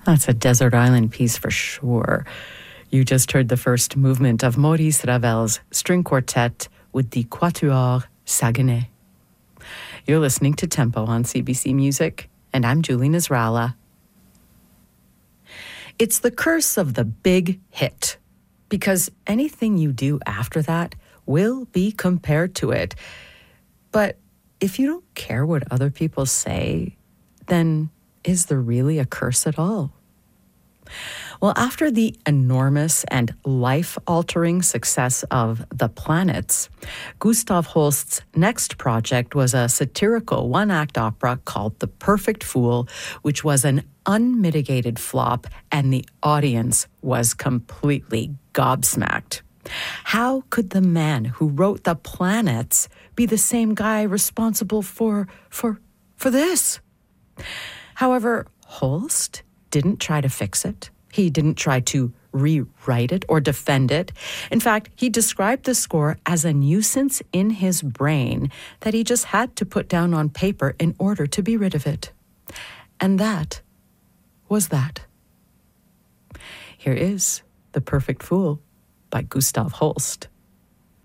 That's a desert island piece for sure. You just heard the first movement of Maurice Ravel's string quartet with the Quatuor Saguenay. You're listening to Tempo on CBC Music, and I'm Julie Nasrallah. It's the curse of the big hit, because anything you do after that will be compared to it. But if you don't care what other people say, then is there really a curse at all? Well, after the enormous and life-altering success of The Planets, Gustav Holst's next project was a satirical one-act opera called The Perfect Fool, which was an unmitigated flop, and the audience was completely gobsmacked. How could the man who wrote The Planets be the same guy responsible for this? However, Holst didn't try to fix it. He didn't try to rewrite it or defend it. In fact, he described the score as a nuisance in his brain that he just had to put down on paper in order to be rid of it. And that was that. Here is The Perfect Fool by Gustav Holst.